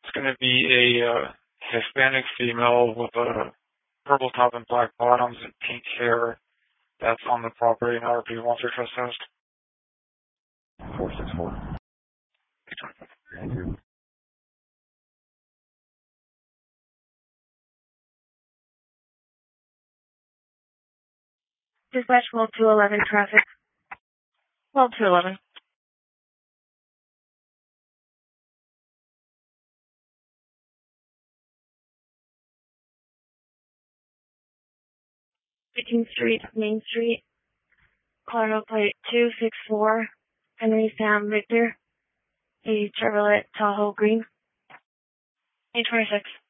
It's going to be a Hispanic female with a purple top and black bottoms and pink hair that's on the property and RP wants her trespassed. 464. Thank you. Dispatch 12211 traffic. 12211. Street, Main Street, Colorado plate 264, Henry Sam Victor, a Chevrolet Tahoe Green, 826.